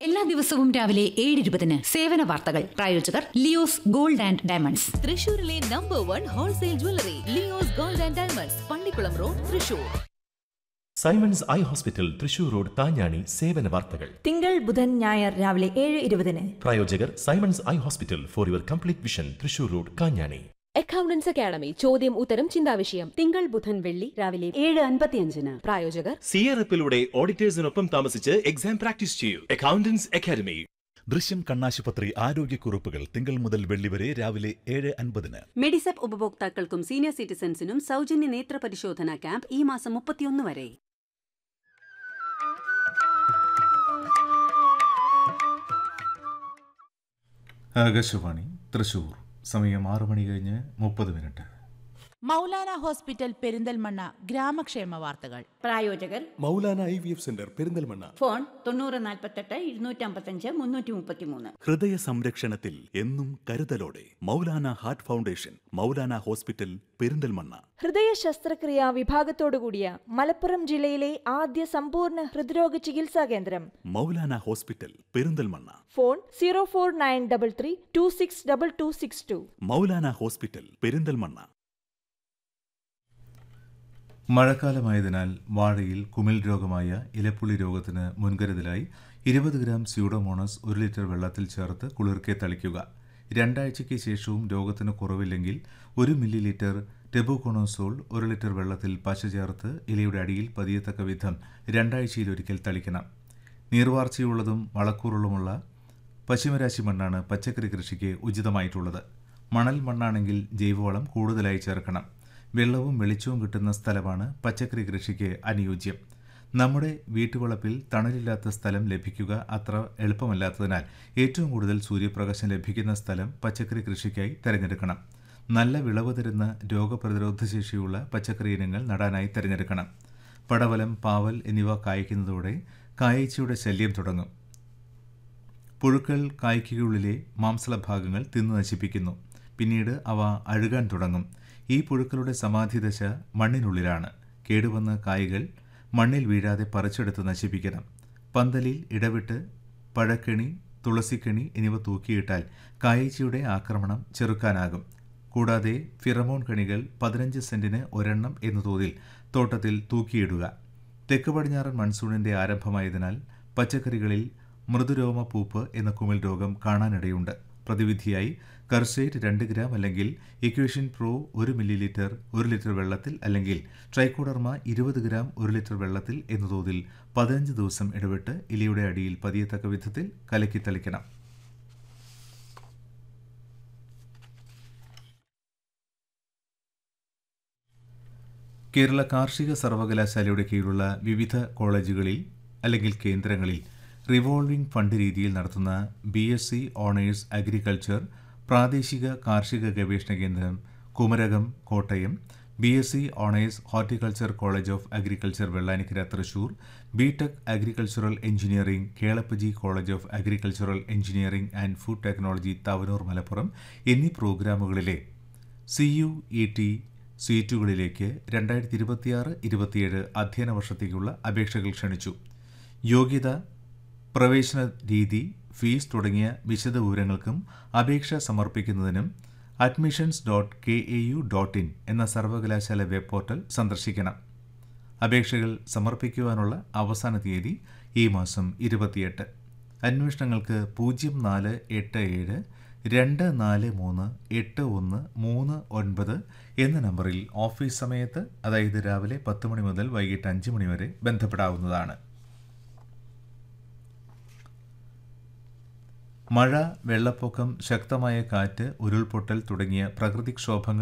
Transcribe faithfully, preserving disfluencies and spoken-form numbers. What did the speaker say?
എല്ലാ ദിവസവും രാവിലെ ഏഴ് ഇരുപതിന് സേവന വാർത്തകൾ. പ്രായോജകർ ലിയോസ് ഗോൾഡ് ആൻഡ് ഡയമണ്ട്സ്. തൃശൂരിലെ number one wholesale jewellery Leo's gold and diamonds, Pallikkulam road, Thrissur. Symons eye hospital, Thrissur road, താഞ്ഞാണി. സേവന വാർത്തകൾ തിങ്കൾ ബുധൻ ഞായർ രാവിലെ ഏഴ് ഇരുപതിന്. പ്രായോജകർ Symons eye hospital, for your complete vision, Thrissur road, Kanjani. Accountants academy ചോദ്യം ഉത്തരം ചിന്താവിഷയം തിങ്കൾ ബുധൻ വെള്ളി രാവിലെ ഏഴ് അൻപത്തിയഞ്ചിന്. പ്രായോജകർ സിയറപ്പിലൂടെ ഓഡിറ്റേഴ്സിനൊപ്പം താമസിച്ച് എക്സാം പ്രാക്ടീസ് ചെയ്യൂ. Accountants academy. ദൃശ്യം കണ്ണാശുപത്രി ആരോഗ്യക്കുറിപ്പുകൾ തിങ്കൾ മുതൽ വെള്ളി വരെ രാവിലെ ഏഴ് അൻപതിന്. മെഡിസെപ്പ് ഉപഭോക്താക്കൾക്കും സീനിയർ സിറ്റിസൺസിനും സൗജന്യ നേത്ര പരിശോധനാ ക്യാമ്പ് ഈ മാസം മുപ്പത്തിയൊന്ന് വരെ. ആകാശവാണി തൃശൂർ. സമയം ആറു മണി കഴിഞ്ഞ് മുപ്പത് മിനിറ്റ്. മൗലാന ഹോസ്പിറ്റൽ പെരിന്തൽമണ്ണ ഗ്രാമക്ഷേമ വാർത്തകൾ. പ്രായോജകർ Maulana I V F centre Perinthalmanna. Phone തൊണ്ണൂറ് നാൽപ്പത്തെട്ട് ഇരുന്നൂറ്റി അമ്പത്തഞ്ച് മുന്നൂറ്റി മുപ്പത്തിമൂന്ന്. ഹൃദയ സംരക്ഷണത്തിൽ എന്നും കരുതലോടെ Maulana heart foundation, Maulana hospital Perinthalmanna. ഹൃദയ ശസ്ത്രക്രിയ വിഭാഗത്തോടുകൂടിയ മലപ്പുറം ജില്ലയിലെ ആദ്യ സമ്പൂർണ്ണ ഹൃദ്രോഗ ചികിത്സാ കേന്ദ്രം Maulana hospital Perinthalmanna. Phone zero four nine double three to six double two six to. Maulana hospital Perinthalmanna. മഴക്കാലമായതിനാൽ വാഴയിൽ കുമിൾ രോഗമായ ഇലപ്പുള്ളി രോഗത്തിന് മുൻകരുതലായി ഇരുപത് ഗ്രാം സ്യൂഡോമോണസ് ഒരു ലിറ്റർ വെള്ളത്തിൽ ചേർത്ത് കുളിർക്കെ തളിക്കുക. രണ്ടാഴ്ചയ്ക്ക് ശേഷവും രോഗത്തിന് കുറവില്ലെങ്കിൽ ഒരു മില്ലി ലിറ്റർ ടെബുകോണോസോൾ ഒരു ലിറ്റർ വെള്ളത്തിൽ പശ ചേർത്ത് ഇലയുടെ അടിയിൽ പതിയത്തക്ക വിധം രണ്ടാഴ്ചയിലൊരിക്കൽ തളിക്കണം. നീർവാർച്ചയുള്ളതും വളക്കൂറുള്ളതുമുള്ള പശ്ചിമരാശി മണ്ണാണ് പച്ചക്കറി കൃഷിക്ക് ഉചിതമായിട്ടുള്ളത്. മണൽ മണ്ണാണെങ്കിൽ ജൈവവളം കൂടുതലായി ചേർക്കണം. വെള്ളവും വെളിച്ചവും കിട്ടുന്ന സ്ഥലമാണ് പച്ചക്കറി കൃഷിക്ക് അനുയോജ്യം. നമ്മുടെ വീട്ടുവളപ്പിൽ തണലില്ലാത്ത സ്ഥലം ലഭിക്കുക അത്ര എളുപ്പമല്ലാത്തതിനാൽ ഏറ്റവും കൂടുതൽ സൂര്യപ്രകാശം ലഭിക്കുന്ന സ്ഥലം പച്ചക്കറി കൃഷിക്കായി തിരഞ്ഞെടുക്കണം. നല്ല വിളവ് തരുന്ന രോഗപ്രതിരോധ ശേഷിയുള്ള പച്ചക്കറി ഇനങ്ങൾ നടാനായി തിരഞ്ഞെടുക്കണം. പടവലം, പാവൽ എന്നിവ കായ്ക്കുന്നതോടെ കായീച്ചയുടെ ശല്യം തുടങ്ങും. പുഴുക്കൾ കായ്ക്കുള്ളിലെ മാംസളഭാഗങ്ങൾ തിന്നു നശിപ്പിക്കുന്നു. പിന്നീട് അവ അഴുകാൻ തുടങ്ങും. ഈ പുഴുക്കളുടെ സമാധിദശ മണ്ണിനുള്ളിലാണ്. കേടുവന്ന കായ്കൾ മണ്ണിൽ വീഴാതെ പറിച്ചെടുത്ത് നശിപ്പിക്കണം. പന്തലിൽ ഇടവിട്ട് പഴക്കണി, തുളസിക്കണി എന്നിവ തൂക്കിയിട്ടാൽ കായീച്ചയുടെ ആക്രമണം ചെറുക്കാനാകും. കൂടാതെ ഫിറമോൺ കണികൾ പതിനഞ്ച് സെന്റിന് ഒരെണ്ണം എന്ന തോതിൽ തോട്ടത്തിൽ തൂക്കിയിടുക. തെക്ക് പടിഞ്ഞാറൻ മൺസൂണിന്റെ ആരംഭമായതിനാൽ പച്ചക്കറികളിൽ മൃദുരോമ പൂപ്പ് എന്ന കുമിൾ രോഗം കാണാനിടയുണ്ട്. പ്രതിവിധിയായി കർസേറ്റ് രണ്ട് ഗ്രാം അല്ലെങ്കിൽ ഇക്വേഷൻ പ്രോ ഒരു മില്ലി ലിറ്റർ ഒരു ലിറ്റർ വെള്ളത്തിൽ അല്ലെങ്കിൽ ട്രൈക്കോഡർമ ഇരുപത് ഗ്രാം ഒരു ലിറ്റർ വെള്ളത്തിൽ എന്ന തോതിൽ പതിനഞ്ച് ദിവസം ഇടവിട്ട് ഇലയുടെ അടിയിൽ പതിയത്തക്ക വിധത്തിൽ കലക്കി തളിക്കണം. കേരള കാർഷിക സർവകലാശാലയുടെ കീഴിലുള്ള വിവിധ കോളേജുകളിൽ അല്ലെങ്കിൽ കേന്ദ്രങ്ങളിൽ റിവോൾവിംഗ് ഫണ്ട് രീതിയിൽ നടത്തുന്ന B S C honours agriculture പ്രാദേശിക കാർഷിക ഗവേഷണ കേന്ദ്രം Kumarakom, Kottayam, B S C honours horticulture college of agriculture Vellanikkara, Thrissur, B tech agricultural engineering Kelappaji college of agricultural engineering and food technology Thavanur, Malappuram എന്നീ പ്രോഗ്രാമുകളിലെ സി യു ഇ ടി സീറ്റുകളിലേക്ക് രണ്ടായിരത്തി ഇരുപത്തിയാറ് ഇരുപത്തിയേഴ് അധ്യയന വർഷത്തേക്കുള്ള അപേക്ഷകൾ ക്ഷണിച്ചു. യോഗ്യത, പ്രവേശന രീതി, ഫീസ് തുടങ്ങിയ വിശദവിവരങ്ങൾക്കും അപേക്ഷ സമർപ്പിക്കുന്നതിനും admissions dot K A U dot in എന്ന സർവകലാശാല വെബ് പോർട്ടൽ സന്ദർശിക്കണം. അപേക്ഷകൾ സമർപ്പിക്കുവാനുള്ള അവസാന തീയതി ഈ മാസം ഇരുപത്തിയെട്ട്. അന്വേഷണങ്ങൾക്ക് പൂജ്യം നാല് എട്ട് ഏഴ് രണ്ട് നാല് മൂന്ന് എട്ട് ഒന്ന് മൂന്ന് ഒൻപത് എന്ന നമ്പറിൽ ഓഫീസ് സമയത്ത്, അതായത് രാവിലെ പത്ത് മണി മുതൽ വൈകിട്ട് അഞ്ച് മണി വരെ ബന്ധപ്പെടാവുന്നതാണ്. മഴ, വെള്ളപ്പൊക്കം, ശക്തമായ കാറ്റ്, ഉരുൾപൊട്ടൽ തുടങ്ങിയ പ്രകൃതിക്ഷോഭങ്ങൾ